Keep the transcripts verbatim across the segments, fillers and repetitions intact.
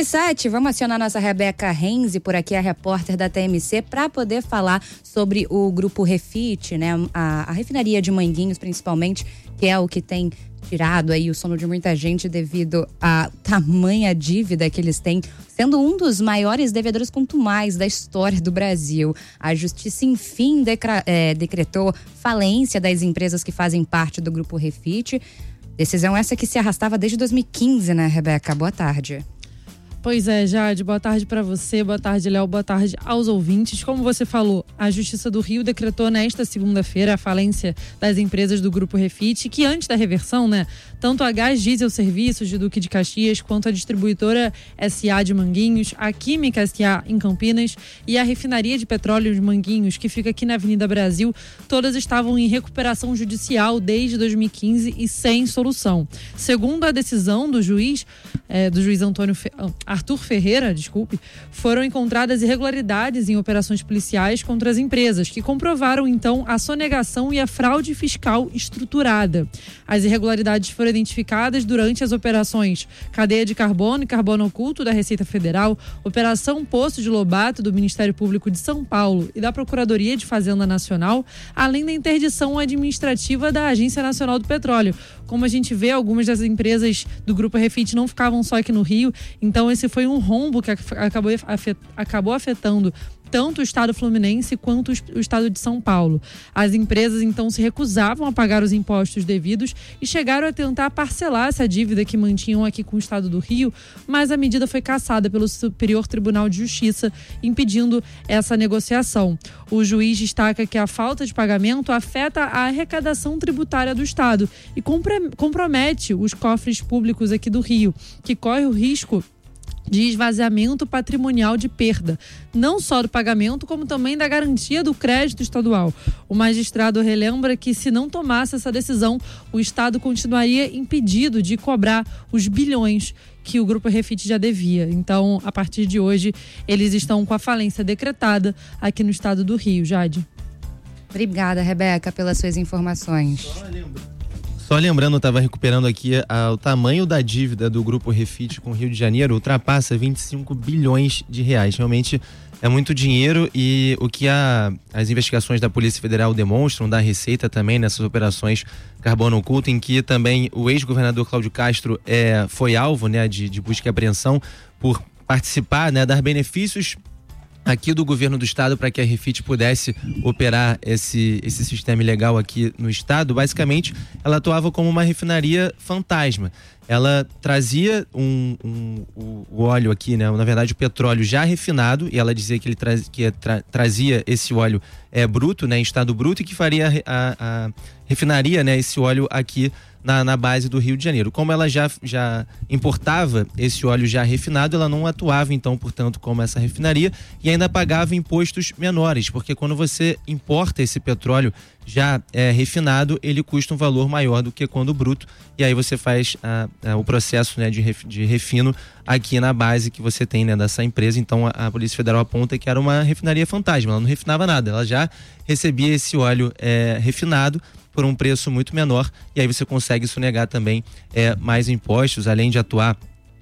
e sete, vamos acionar nossa Rebeca Renzi, por aqui a repórter da T M C, para poder falar sobre o grupo Refit, né? A, a refinaria de Manguinhos, principalmente, que é o que tem tirado aí o sono de muita gente devido à tamanha dívida que eles têm, sendo um dos maiores devedores contumais da história do Brasil. A justiça, enfim, decra, é, decretou falência das empresas que fazem parte do grupo Refit. Decisão essa que se arrastava desde dois mil e quinze, né, Rebeca? Boa tarde. Pois é, Jade, boa tarde para você, boa tarde, Léo, boa tarde aos ouvintes. Como você falou, a Justiça do Rio decretou nesta segunda-feira a falência das empresas do Grupo Refit, que antes da reversão, né, tanto a Gás Diesel Serviços de Duque de Caxias, quanto a distribuidora S A de Manguinhos, a Química S A em Campinas e a Refinaria de Petróleo de Manguinhos, que fica aqui na Avenida Brasil, todas estavam em recuperação judicial desde dois mil e quinze e sem solução. Segundo a decisão do juiz, é, do juiz Antônio Fe... Arthur Ferreira, desculpe, foram encontradas irregularidades em operações policiais contra as empresas, que comprovaram, então, a sonegação e a fraude fiscal estruturada. As irregularidades foram identificadas durante as operações Cadeia de Carbono e Carbono Oculto da Receita Federal, Operação Poço de Lobato do Ministério Público de São Paulo e da Procuradoria de Fazenda Nacional, além da interdição administrativa da Agência Nacional do Petróleo. Como a gente vê, algumas das empresas do Grupo Refit não ficavam só aqui no Rio, então esse foi um rombo que acabou, afet, acabou afetando tanto o estado fluminense quanto o estado de São Paulo. As empresas então se recusavam a pagar os impostos devidos e chegaram a tentar parcelar essa dívida que mantinham aqui com o estado do Rio, mas a medida foi cassada pelo Superior Tribunal de Justiça, impedindo essa negociação. O juiz destaca que a falta de pagamento afeta a arrecadação tributária do estado e compromete os cofres públicos aqui do Rio, que corre o risco de esvaziamento patrimonial de perda, não só do pagamento, como também da garantia do crédito estadual. O magistrado relembra que, se não tomasse essa decisão, o Estado continuaria impedido de cobrar os bilhões que o Grupo Refit já devia. Então, a partir de hoje, eles estão com a falência decretada aqui no estado do Rio. Jade. Obrigada, Rebeca, pelas suas informações. Só lembra. Só lembrando, eu estava recuperando aqui, a, o tamanho da dívida do Grupo Refit com o Rio de Janeiro ultrapassa vinte e cinco bilhões de reais. Realmente é muito dinheiro, e o que a, as investigações da Polícia Federal demonstram, da Receita também, nessas operações Carbono Oculto, em que também o ex-governador Cláudio Castro é, foi alvo, né, de, de busca e apreensão por participar, né, dar benefícios aqui do governo do estado para que a Refit pudesse operar esse, esse sistema ilegal aqui no estado. Basicamente, ela atuava como uma refinaria fantasma. Ela trazia um, um, o, o óleo aqui, né? Na verdade, o petróleo já refinado, e ela dizia que ele tra, que tra, trazia esse óleo é, bruto, né, em estado bruto, e que faria a, a, a refinaria, né, esse óleo aqui Na, na base do Rio de Janeiro. Como ela já, já importava esse óleo já refinado, ela não atuava, então, portanto, como essa refinaria, e ainda pagava impostos menores, porque quando você importa esse petróleo já é, refinado, ele custa um valor maior do que quando bruto, e aí você faz a, a, o processo, né, de, ref, de refino aqui na base que você tem, né, dessa empresa. Então a, a Polícia Federal aponta que era uma refinaria fantasma, ela não refinava nada, ela já recebia esse óleo é, refinado por um preço muito menor, e aí você consegue sonegar também é, mais impostos, além de atuar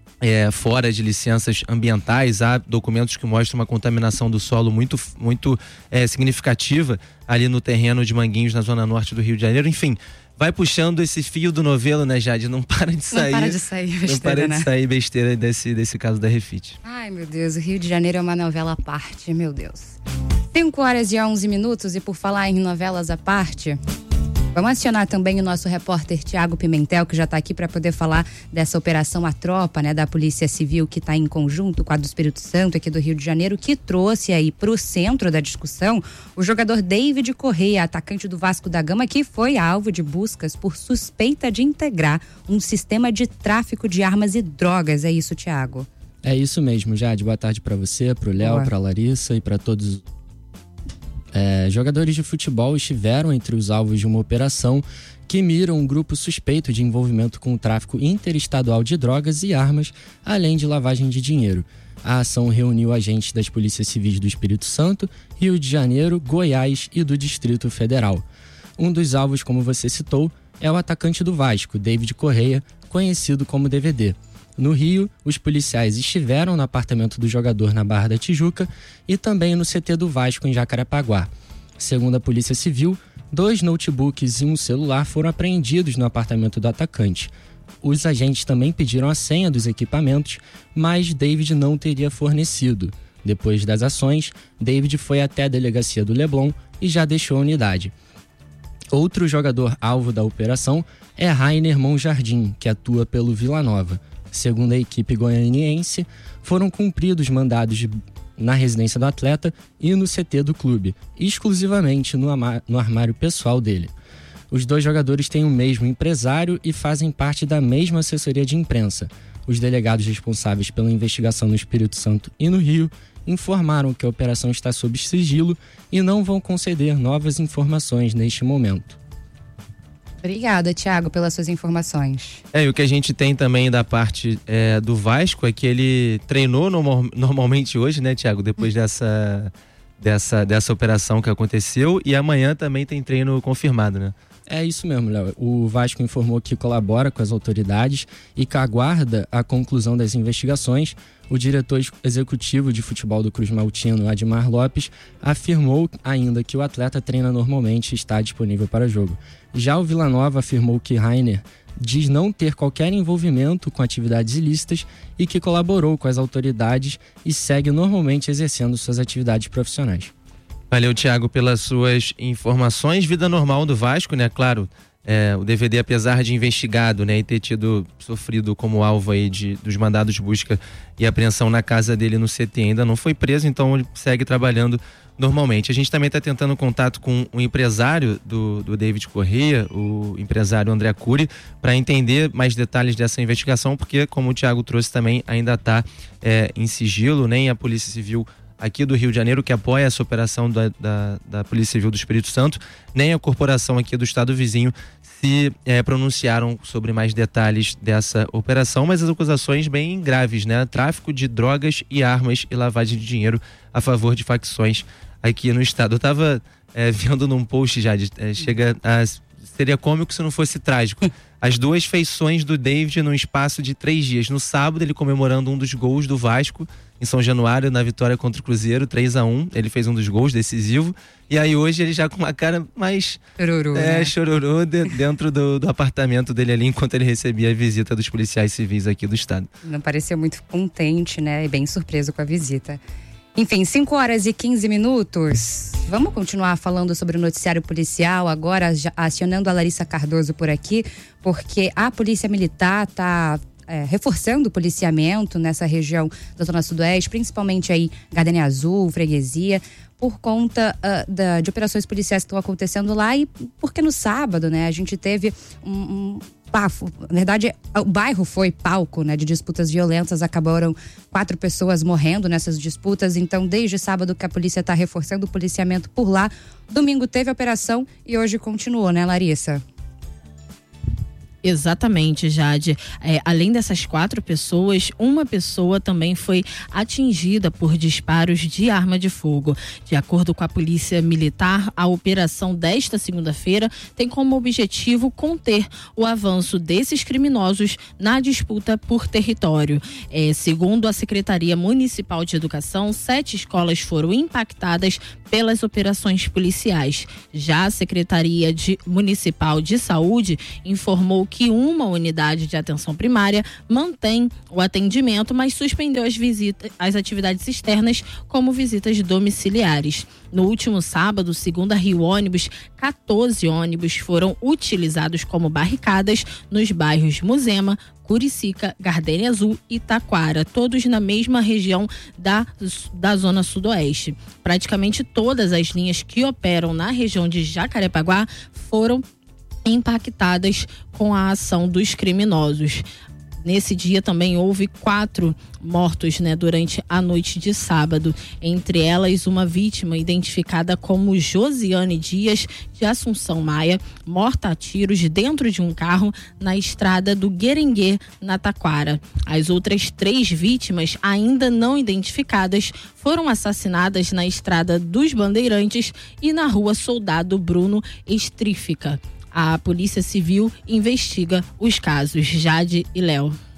é, fora de licenças ambientais. Há documentos que mostram uma contaminação do solo muito, muito é, significativa ali no terreno de Manguinhos, na zona norte do Rio de Janeiro. Enfim, vai puxando esse fio do novelo, né, Jade? Não para de sair. Não para de sair besteira, Não para né? de sair besteira desse, desse caso da Refit. Ai, meu Deus, o Rio de Janeiro é uma novela à parte, meu Deus. cinco horas e onze minutos, e por falar em novelas à parte, vamos acionar também o nosso repórter Tiago Pimentel, que já está aqui para poder falar dessa operação A Tropa, né, da Polícia Civil, que está em conjunto com a do Espírito Santo, aqui do Rio de Janeiro, que trouxe aí para o centro da discussão o jogador David Correia, atacante do Vasco da Gama, que foi alvo de buscas por suspeita de integrar um sistema de tráfico de armas e drogas. É isso, Tiago? É isso mesmo, Jade. Boa tarde para você, para o Léo, para a Larissa e para todos. É, jogadores de futebol estiveram entre os alvos de uma operação que mira um grupo suspeito de envolvimento com o tráfico interestadual de drogas e armas, além de lavagem de dinheiro. A ação reuniu agentes das polícias civis do Espírito Santo, Rio de Janeiro, Goiás e do Distrito Federal. Um dos alvos, como você citou, é o atacante do Vasco, David Correia, conhecido como D V D. No Rio, os policiais estiveram no apartamento do jogador na Barra da Tijuca e também no C T do Vasco em Jacarepaguá. Segundo a Polícia Civil, dois notebooks e um celular foram apreendidos no apartamento do atacante. Os agentes também pediram a senha dos equipamentos, mas David não teria fornecido. Depois das ações, David foi até a delegacia do Leblon e já deixou a unidade. Outro jogador alvo da operação é Rainer Monjardim, que atua pelo Vila Nova. Segundo a equipe goianiense, foram cumpridos mandados de, na residência do atleta e no C T do clube, exclusivamente no, ama, no armário pessoal dele. Os dois jogadores têm o mesmo empresário e fazem parte da mesma assessoria de imprensa. Os delegados responsáveis pela investigação no Espírito Santo e no Rio informaram que a operação está sob sigilo e não vão conceder novas informações neste momento. Obrigada, Thiago, pelas suas informações. É, e o que a gente tem também da parte é, do Vasco é que ele treinou normal, normalmente hoje, né, Thiago? Depois dessa, dessa, dessa operação que aconteceu, e amanhã também tem treino confirmado, né? É isso mesmo, Léo. O Vasco informou que colabora com as autoridades e que aguarda a conclusão das investigações. O diretor executivo de futebol do Cruz Maltino, Admar Lopes, afirmou ainda que o atleta treina normalmente e está disponível para jogo. Já o Vila Nova afirmou que Rainer diz não ter qualquer envolvimento com atividades ilícitas e que colaborou com as autoridades e segue normalmente exercendo suas atividades profissionais. Valeu, Thiago, pelas suas informações. Vida normal do Vasco, né? Claro, é, o D V D, apesar de investigado, né, e ter tido, sofrido como alvo aí de, dos mandados de busca e apreensão na casa dele no C T, ainda não foi preso, então ele segue trabalhando normalmente. A gente também está tentando contato com o empresário do, do David Corrêa, o empresário André Cury, para entender mais detalhes dessa investigação, porque, como o Thiago trouxe também, ainda está é, em sigilo, nem a Polícia Civil aqui do Rio de Janeiro, que apoia essa operação da, da, da Polícia Civil do Espírito Santo, nem a corporação aqui do estado vizinho se é, pronunciaram sobre mais detalhes dessa operação, mas as acusações bem graves, né? Tráfico de drogas e armas e lavagem de dinheiro a favor de facções aqui no estado. Eu estava é, vendo num post já, de, é, chega a, seria cômico se não fosse trágico. As duas feições do David num espaço de três dias. No sábado, ele comemorando um dos gols do Vasco em São Januário, na vitória contra o Cruzeiro, três a um. Ele fez um dos gols decisivo. E aí hoje ele já com uma cara mais chororô, é, né? chororô de, dentro do, do apartamento dele ali, enquanto ele recebia a visita dos policiais civis aqui do estado. Não pareceu muito contente, né? E bem surpreso com a visita. Enfim, cinco horas e quinze minutos. Vamos continuar falando sobre o noticiário policial, agora já acionando a Larissa Cardoso por aqui, porque a Polícia Militar está é, reforçando o policiamento nessa região da Zona Sudoeste, principalmente aí Gardenia Azul, Freguesia, por conta uh, da, de operações policiais que estão acontecendo lá, e porque no sábado, né, a gente teve um, um bafo. Na verdade, o bairro foi palco, né, de disputas violentas, acabaram quatro pessoas morrendo nessas disputas, então desde sábado que a polícia está reforçando o policiamento por lá. Domingo teve a operação e hoje continuou, né, Larissa? Exatamente, Jade. É, além dessas quatro pessoas, uma pessoa também foi atingida por disparos de arma de fogo. De acordo com a Polícia Militar, a operação desta segunda-feira tem como objetivo conter o avanço desses criminosos na disputa por território. É, segundo a Secretaria Municipal de Educação, sete escolas foram impactadas pelas operações policiais. Já a Secretaria de, Municipal de Saúde informou que uma unidade de atenção primária mantém o atendimento, mas suspendeu as visitas, as atividades externas, como visitas domiciliares. No último sábado, segundo a Rio Ônibus, quatorze ônibus foram utilizados como barricadas nos bairros Muzema, Curicica, Gardenia Azul e Taquara, todos na mesma região da, da Zona Sudoeste. Praticamente todas as linhas que operam na região de Jacarepaguá foram impactadas com a ação dos criminosos. Nesse dia também houve quatro mortos, né, durante a noite de sábado. Entre elas, uma vítima identificada como Josiane Dias, de Assunção Maia, morta a tiros dentro de um carro na estrada do Guerengue, na Taquara. As outras três vítimas, ainda não identificadas, foram assassinadas na estrada dos Bandeirantes e na rua Soldado Bruno Estrífica. A Polícia Civil investiga os casos. Jade e Léo.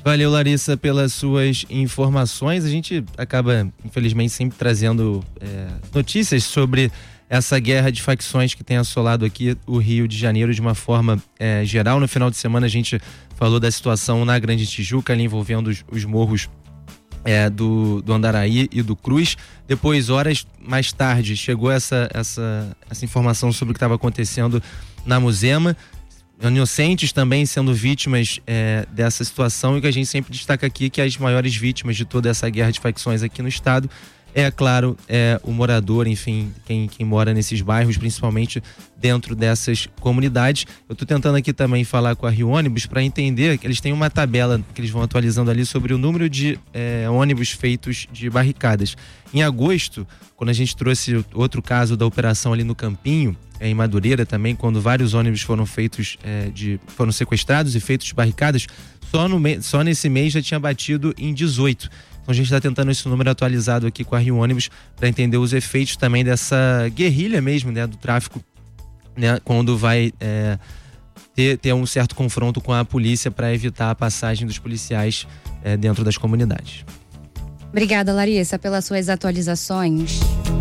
Valeu, Larissa, pelas suas informações. A gente acaba, infelizmente, sempre trazendo é, notícias sobre essa guerra de facções que tem assolado aqui o Rio de Janeiro de uma forma é, geral. No final de semana a gente falou da situação na Grande Tijuca, ali envolvendo os, os morros é, do, do Andaraí e do Cruz. Depois, horas mais tarde, chegou essa, essa, essa informação sobre o que estava acontecendo na Muzema. Inocentes também sendo vítimas é, dessa situação, e que a gente sempre destaca aqui que as maiores vítimas de toda essa guerra de facções aqui no estado é, claro, é, o morador, enfim, quem, quem mora nesses bairros, principalmente dentro dessas comunidades. Eu estou tentando aqui também falar com a Rio Ônibus para entender que eles têm uma tabela que eles vão atualizando ali sobre o número de é, ônibus feitos de barricadas. Em agosto, quando a gente trouxe outro caso da operação ali no Campinho, é, em Madureira também, quando vários ônibus foram feitos é, de, foram sequestrados e feitos de barricadas, só, no, só nesse mês já tinha batido em dezoito. Então a gente está tentando esse número atualizado aqui com a Rio Ônibus para entender os efeitos também dessa guerrilha mesmo, né, do tráfico, né, quando vai é, ter, ter um certo confronto com a polícia para evitar a passagem dos policiais é, dentro das comunidades. Obrigada, Larissa, pelas suas atualizações.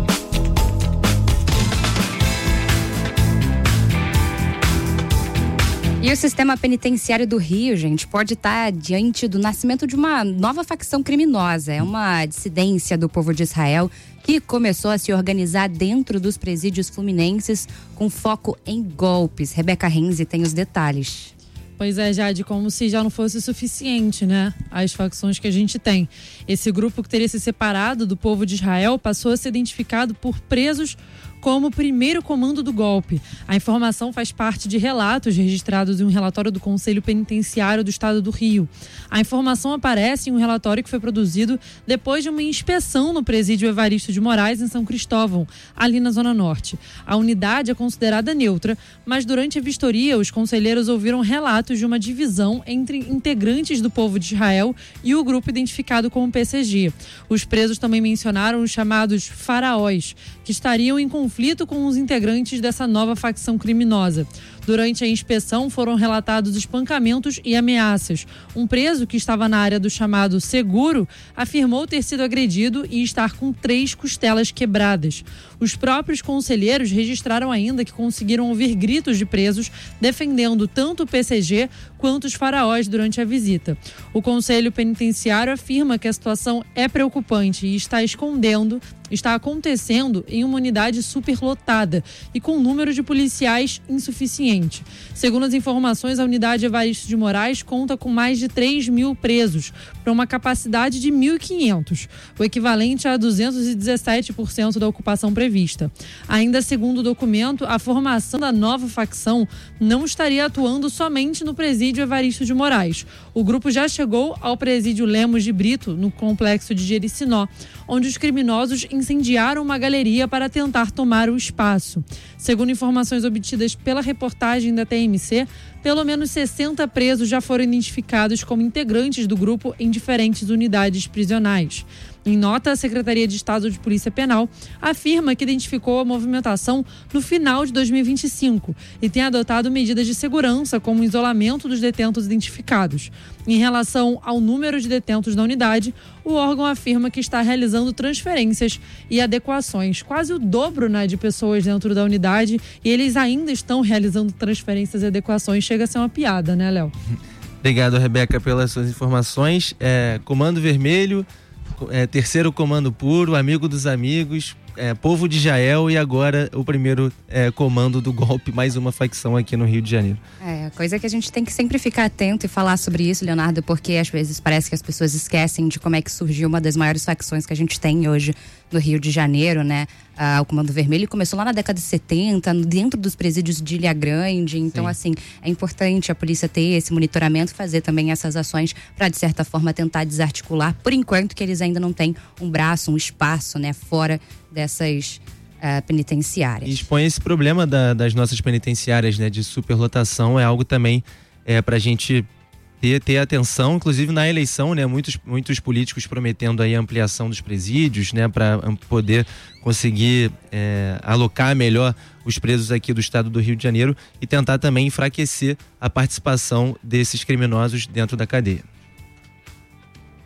E o sistema penitenciário do Rio, gente, pode estar diante do nascimento de uma nova facção criminosa. É uma dissidência do povo de Israel que começou a se organizar dentro dos presídios fluminenses com foco em golpes. Rebeca Renzi tem os detalhes. Pois é, Jade, como se já não fosse suficiente, né? As facções que a gente tem. Esse grupo que teria se separado do povo de Israel passou a ser identificado por presos como o primeiro comando do golpe. A informação faz parte de relatos registrados em um relatório do Conselho Penitenciário do Estado do Rio. A informação aparece em um relatório que foi produzido depois de uma inspeção no presídio Evaristo de Moraes, em São Cristóvão, ali na Zona Norte. A unidade é considerada neutra, mas durante a vistoria, os conselheiros ouviram relatos de uma divisão entre integrantes do povo de Israel e o grupo identificado como P C G. Os presos também mencionaram os chamados faraós, que estariam em conflito com os integrantes dessa nova facção criminosa. Durante a inspeção foram relatados espancamentos e ameaças. Um preso que estava na área do chamado seguro afirmou ter sido agredido e estar com três costelas quebradas. Os próprios conselheiros registraram ainda que conseguiram ouvir gritos de presos defendendo tanto o P C G quanto os faraós durante a visita. O Conselho Penitenciário afirma que a situação é preocupante e está escondendo, está acontecendo em uma unidade superlotada e com um número de policiais insuficiente. Segundo as informações, a unidade Evaristo de Moraes conta com mais de três mil presos, para uma capacidade de mil e quinhentos, o equivalente a duzentos e dezessete por cento da ocupação prevista. Ainda segundo o documento, a formação da nova facção não estaria atuando somente no presídio Evaristo de Moraes. O grupo já chegou ao presídio Lemos de Brito, no complexo de Jericinó, onde os criminosos incendiaram uma galeria para tentar tomar o espaço. Segundo informações obtidas pela reportagem da T M C, pelo menos sessenta presos já foram identificados como integrantes do grupo em diferentes unidades prisionais. Em nota, a Secretaria de Estado de Polícia Penal afirma que identificou a movimentação no final de dois mil e vinte e cinco e tem adotado medidas de segurança, como o isolamento dos detentos identificados. Em relação ao número de detentos na unidade, o órgão afirma que está realizando transferências e adequações, quase o dobro, né, de pessoas dentro da unidade, e eles ainda estão realizando transferências e adequações. Chega a ser uma piada, né, Léo? Obrigado, Rebeca, pelas suas informações. É, Comando Vermelho, é, terceiro comando puro, amigo dos amigos, é, povo de Israel, e agora o primeiro é, comando do golpe, mais uma facção aqui no Rio de Janeiro. É, coisa que a gente tem que sempre ficar atento e falar sobre isso, Leonardo, porque às vezes parece que as pessoas esquecem de como é que surgiu uma das maiores facções que a gente tem hoje no Rio de Janeiro, né? Ah, o Comando Vermelho começou lá na década de setenta, dentro dos presídios de Ilha Grande. Então, Sim. assim, é importante a polícia ter esse monitoramento e fazer também essas ações para, de certa forma, tentar desarticular, por enquanto que eles ainda não têm um braço, um espaço, né, fora dessas uh, penitenciárias. E expõe esse problema da, das nossas penitenciárias, né, de superlotação, é algo também é, para a gente ter, ter atenção, inclusive na eleição, né, muitos, muitos políticos prometendo aí a ampliação dos presídios, né, para poder conseguir é, alocar melhor os presos aqui do estado do Rio de Janeiro e tentar também enfraquecer a participação desses criminosos dentro da cadeia.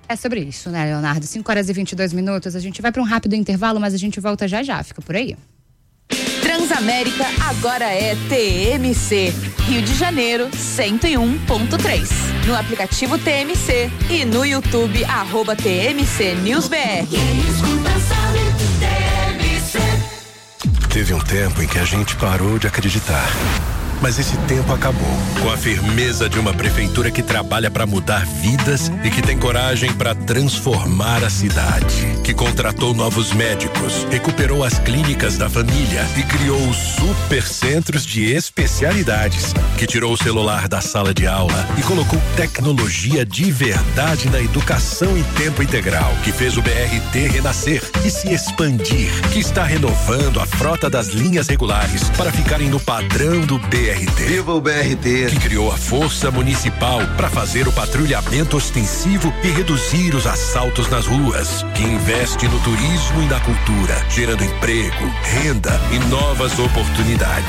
É sobre isso, né, Leonardo? cinco horas e vinte e dois minutos. A gente vai para um rápido intervalo, mas a gente volta já já. Fica por aí. Transamérica agora é T M C. Rio de Janeiro, cento e um ponto três. No aplicativo T M C e no YouTube, arroba T M C News B R. Teve um tempo em que a gente parou de acreditar. Mas esse tempo acabou. Com a firmeza de uma prefeitura que trabalha para mudar vidas e que tem coragem para transformar a cidade. Que contratou novos médicos, recuperou as clínicas da família e criou os supercentros de especialidades. Que tirou o celular da sala de aula e colocou tecnologia de verdade na educação em tempo integral. Que fez o B R T renascer e se expandir. Que está renovando a frota das linhas regulares para ficarem no padrão do B R T. Viva o B R T! Que criou a Força Municipal para fazer o patrulhamento ostensivo e reduzir os assaltos nas ruas. Que investe no turismo e na cultura, gerando emprego, renda e novas oportunidades.